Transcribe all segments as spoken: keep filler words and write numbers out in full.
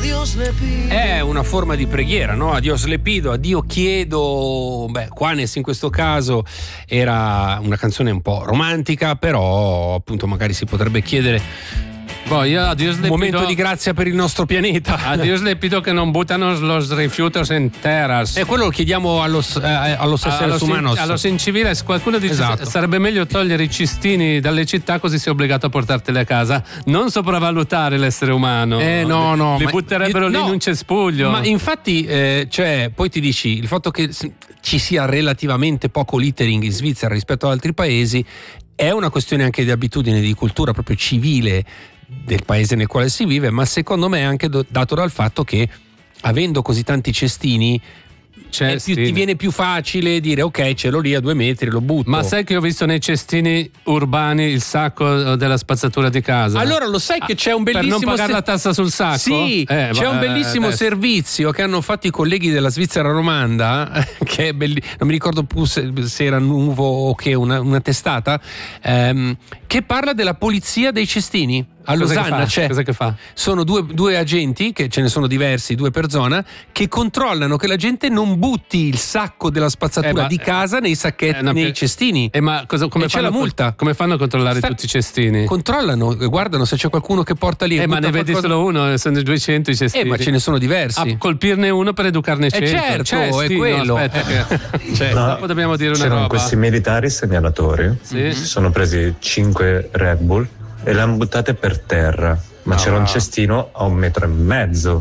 È una forma di preghiera, no? A Dios le pido, a Dio chiedo. Beh, Juanes in questo caso era una canzone un po' romantica, però appunto magari si potrebbe chiedere Boh, io a Dios le un momento pido, di grazia per il nostro pianeta. a Dios le pido che non buttano los rifiutos en terras. E quello lo chiediamo allo, eh, allo seres humanos. Allo in civile qualcuno dice Esatto. sarebbe meglio togliere i cestini dalle città, così sei obbligato a portarteli a casa. Non sopravvalutare l'essere umano. Eh no no li ma- butterebbero no, lì in un cespuglio. Ma infatti eh, cioè poi ti dici il fatto che ci sia relativamente poco littering in Svizzera rispetto ad altri paesi è una questione anche di abitudine, di cultura proprio civile del paese nel quale si vive, ma secondo me è anche do- dato dal fatto che avendo così tanti cestini è più, ti viene più facile dire ok, ce l'ho lì a due metri, lo butto. Ma sai che ho visto nei cestini urbani il sacco della spazzatura di casa? Allora lo sai che c'è un bellissimo per non pagare se- la tassa sul sacco? Sì, Eh, c'è ma- un bellissimo adesso. servizio che hanno fatto i colleghi della Svizzera romanda che è belli- non mi ricordo più se, se era Nuvo o che una, una testata ehm, che parla della polizia dei cestini. A Cosa che Losanna fa? c'è. Cosa che fa? Sono due, due agenti, che ce ne sono diversi, due per zona, che controllano che la gente non butti il sacco della spazzatura Eh, ma- di casa nei sacchetti, Eh, no, nei per- cestini. Eh, ma cosa, come E c'è fanno la multa. Come fanno a controllare Sta- tutti i cestini? Controllano, guardano se c'è qualcuno che porta lì. Eh, ma butta ne vedi qualcosa- solo uno, sono duecento i cestini. Eh, ma ce ne sono diversi. A colpirne uno per educarne Eh, cento. certo, Cioè, è sì, no, quello. aspetta che- cioè, No, dopo dobbiamo dire una c'erano roba. questi militari segnalatori, Sì. si sono presi cinque Red Bull e le hanno buttate per terra, ma No. c'era un cestino a un metro e mezzo.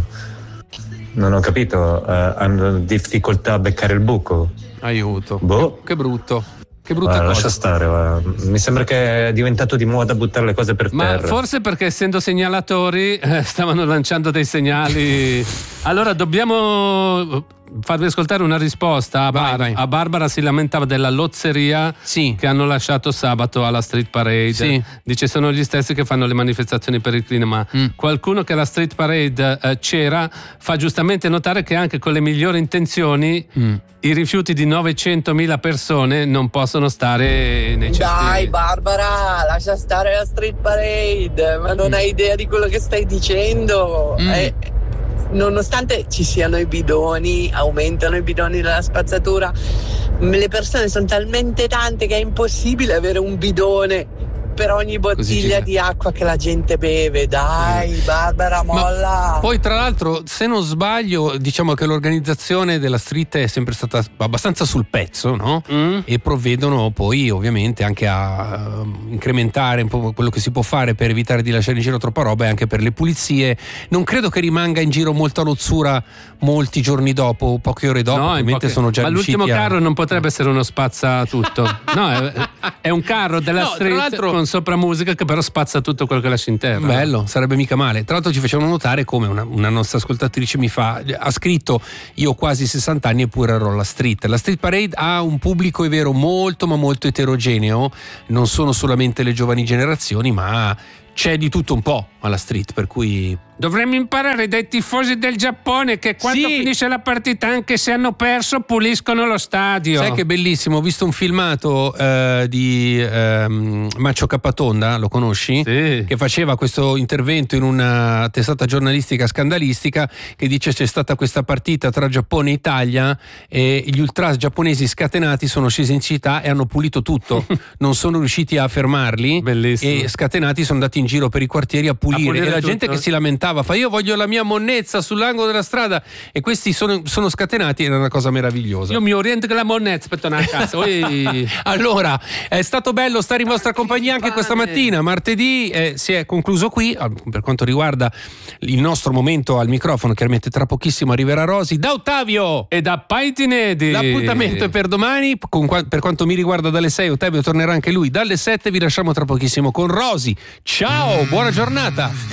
Non ho capito, eh, hanno difficoltà a beccare il buco. Aiuto. Boh. Che brutto. Che brutta Guarda, cosa. lascia stare, va. Mi sembra che è diventato di moda buttare le cose per Ma terra. forse perché essendo segnalatori eh, stavano lanciando dei segnali. Allora dobbiamo farvi ascoltare una risposta a, Vai, Bar- vai. a Barbara. Si lamentava della lozzeria Sì. che hanno lasciato sabato alla Street Parade. Sì. Dice sono gli stessi che fanno le manifestazioni per il clima. Mm. Qualcuno che alla Street Parade eh, c'era fa giustamente notare che anche con le migliori intenzioni Mm. i rifiuti di novecentomila persone non possono stare nei cestini. Dai Barbara, lascia stare la Street Parade, ma non hai idea di quello che stai dicendo. Mm. Eh, nonostante ci siano i bidoni, aumentano i bidoni della spazzatura, le persone sono talmente tante che è impossibile avere un bidone per ogni bottiglia gira. di acqua che la gente beve. Dai Barbara, molla. Ma poi tra l'altro, se non sbaglio, diciamo che l'organizzazione della street è sempre stata abbastanza sul pezzo, no? Mm? E provvedono poi ovviamente anche a uh, incrementare un po' quello che si può fare per evitare di lasciare in giro troppa roba e anche per le pulizie. Non credo che rimanga in giro molta rozzura molti giorni dopo, poche ore dopo, No, in ovviamente poche- sono già ma riusciti l'ultimo a... carro non potrebbe essere uno spazza tutto. No, è, è un carro della No, tra street l'altro- con sopra musica che però spazza tutto quello che lascia in terra. Bello, sarebbe mica male. Tra l'altro ci facevano notare come una, una nostra ascoltatrice mi fa, ha scritto: io ho quasi sessanta anni eppure ero alla street. La Street Parade ha un pubblico, è vero, molto ma molto eterogeneo, non sono solamente le giovani generazioni, ma c'è di tutto un po' alla street, per cui... Dovremmo imparare dai tifosi del Giappone che quando Sì. finisce la partita, anche se hanno perso, puliscono lo stadio. Sai che bellissimo, ho visto un filmato eh, di ehm, Maccio Capatonda, lo conosci? Sì. Che faceva questo intervento in una testata giornalistica scandalistica che dice c'è stata questa partita tra Giappone e Italia e gli ultras giapponesi scatenati sono scesi in città e hanno pulito tutto, non sono riusciti a fermarli. Bellissimo. E scatenati sono andati in giro per i quartieri a pulire, A pulire e la tutto. gente che si lamentava fa io voglio la mia monnezza sull'angolo della strada, e questi sono, sono scatenati, era una cosa meravigliosa. Io mi oriento con la monnezza per tornare a casa. Oi. Allora, è stato bello stare in vostra compagnia anche questa mattina. Martedì eh, si è concluso qui. Per quanto riguarda il nostro momento al microfono, chiaramente tra pochissimo arriverà Rosy da Ottavio E da Paitinedi. l'appuntamento è per domani. Con qua- per quanto mi riguarda dalle sei Ottavio tornerà anche lui dalle sette. Vi lasciamo tra pochissimo con Rosy. Ciao, buona giornata.